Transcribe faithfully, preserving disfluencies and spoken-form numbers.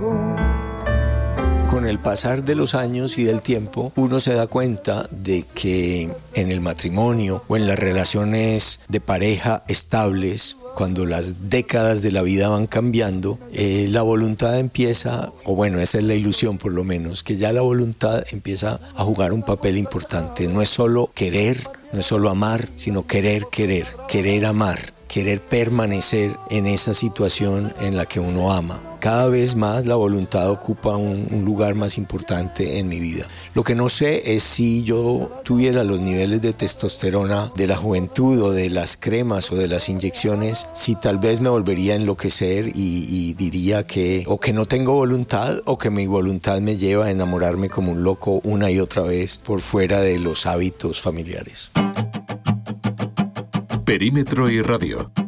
loco. Con el pasar de los años y del tiempo, uno se da cuenta de que en el matrimonio o en las relaciones de pareja estables, cuando las décadas de la vida van cambiando, eh, la voluntad empieza, o bueno, esa es la ilusión por lo menos, que ya la voluntad empieza a jugar un papel importante. No es solo querer, no es solo amar, sino querer, querer, querer amar. Querer permanecer en esa situación en la que uno ama. Cada vez más la voluntad ocupa un, un lugar más importante en mi vida. Lo que no sé es si yo tuviera los niveles de testosterona de la juventud o de las cremas o de las inyecciones, si tal vez me volvería a enloquecer y, y diría que o que no tengo voluntad o que mi voluntad me lleva a enamorarme como un loco una y otra vez por fuera de los hábitos familiares. Perímetro y Radio,